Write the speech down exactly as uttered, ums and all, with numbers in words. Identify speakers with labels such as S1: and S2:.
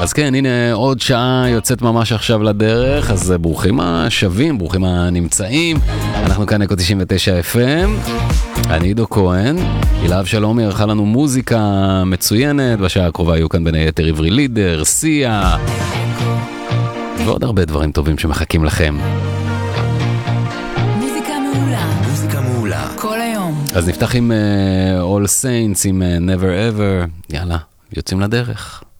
S1: אז כן, הנה עוד שעה יוצאת ממש עכשיו לדרך, אז ברוכים השבים, ברוכים הנמצאים. אנחנו כאן אקו תשעים ותשע אף אם, אני עידו כהן, אילהב שלומי ערכה לנו מוזיקה מצוינת, בשעה הקרובה היו כאן בין היתר עברי לידר, סיה, ועוד הרבה דברים טובים שמחכים לכם.
S2: מוזיקה מעולה.
S3: מוזיקה מעולה.
S2: כל היום.
S1: אז נפתח עם uh, All Saints, עם uh, Never Ever, יאללה, יוצאים לדרך.